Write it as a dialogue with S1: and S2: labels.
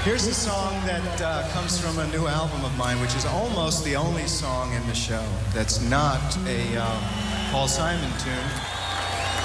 S1: Here's a song that comes from a new album of mine, which is almost the only song in the show that's not a Paul Simon tune.